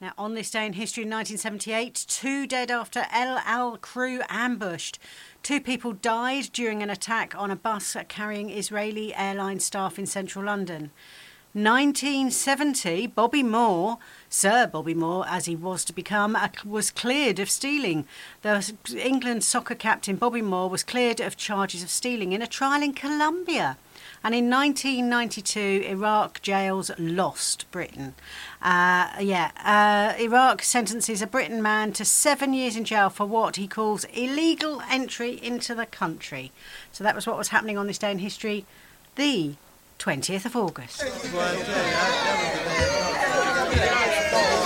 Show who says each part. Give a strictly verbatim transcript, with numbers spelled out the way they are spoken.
Speaker 1: Now, on this day in history in nineteen seventy-eight, two dead after El Al crew ambushed. Two people died during an attack on a bus carrying Israeli airline staff in central London. nineteen seventy, Bobby Moore, Sir Bobby Moore, as he was to become, was cleared of stealing. The England soccer captain Bobby Moore was cleared of charges of stealing in a trial in Colombia. And in nineteen ninety-two, Iraq jails lost Britain. Uh, yeah, uh, Iraq sentences a Britain man to seven years in jail for what he calls illegal entry into the country. So that was what was happening on this day in history, the twentieth of August.